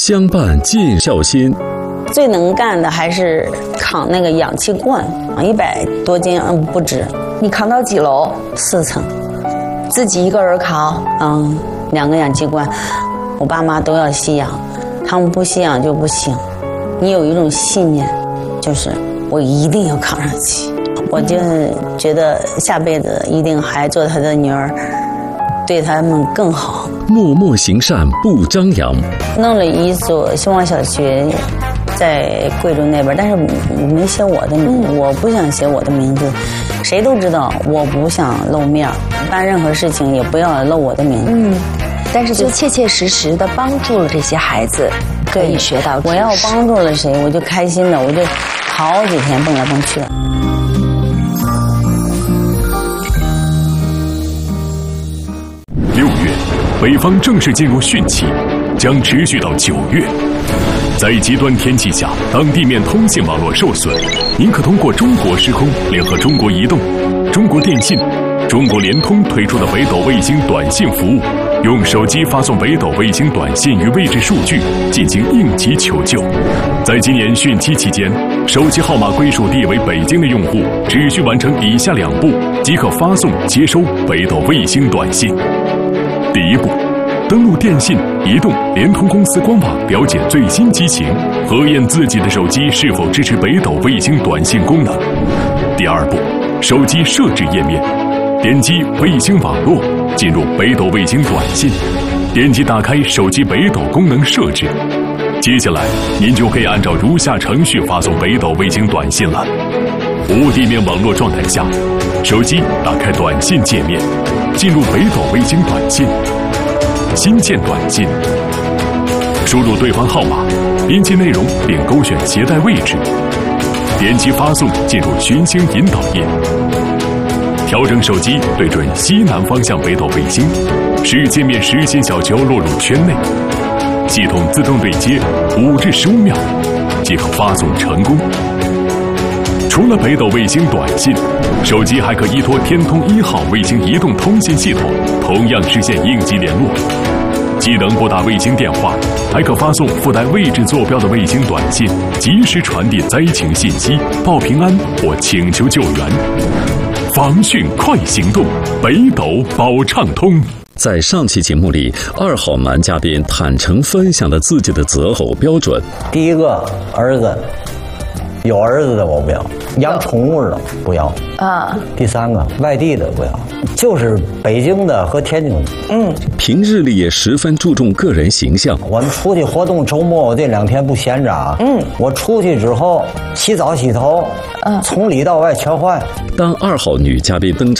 相伴尽孝心。 最能干的还是扛那个氧气罐，100多斤，不止。 你扛到几楼 ？4层， 自己一个人扛。 2个氧气罐，我爸妈都要吸氧，他们不吸氧就不行。你有一种信念，就是我一定要扛上去。我就觉得下辈子一定还做他的女儿，对他们更好。 默默行善不张扬。 弄了一所希望小学，在贵州那边，但是没写我的名字，我不想写我的名字，谁都知道我不想露面，办任何事情也不要露我的名字。 但是就切切实实的帮助了这些孩子，可以学到。 我要帮助了谁，我就开心的，我就好几天蹦来蹦去的。 6月，北方正式进入汛期，将持续到9月。在极端天气下，当地面通信网络受损，您可通过中国时空联合中国移动、中国电信、中国联通推出的北斗卫星短信服务，用手机发送北斗卫星短信与位置数据进行应急求救。在今年汛期期间，手机号码归属地为北京的用户只需完成以下2步，即可发送接收北斗卫星短信。第1步，登录电信、移动、联通公司官网了解最新机型，核验自己的手机是否支持北斗卫星短信功能。第2步，手机设置页面，点击卫星网络，进入北斗卫星短信，点击打开手机北斗功能设置。接下来，您就可以按照如下程序发送北斗卫星短信了。无地面网络状态下，手机打开短信界面，进入北斗卫星短信，新建短信，输入对方号码，编辑内容并勾选携带位置，点击发送，进入寻星引导页，调整手机对准西南方向北斗卫星，使界面实心小球落入圈内，系统自动对接5至15秒，即可发送成功。除了北斗卫星短信，手机还可依托天通1号卫星移动通信系统，同样实现应急联络。既能拨打卫星电话，还可发送附带位置坐标的卫星短信，及时传递灾情信息，报平安或请求救援。防汛快行动，北斗保畅通。 在上期节目里，2号男嘉宾坦诚分享了自己的择偶标准。 第一个，儿子，有儿子的我不要，养宠物的不要啊。第3个，外地的不要，就是北京的和天津的。 平日里也十分注重个人形象。 我们出去活动，周末我这2天不闲着啊。我出去之后洗澡洗头，从里到外全换。 当2号女嘉宾登场